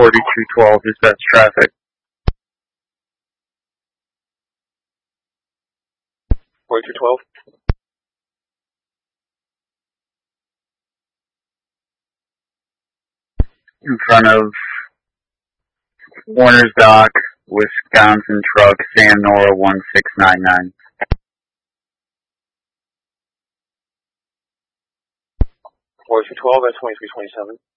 4212 is best traffic. 4212. In front of Warner's Dock, Wisconsin truck, Sam Nora 1699. 4212 at 2327.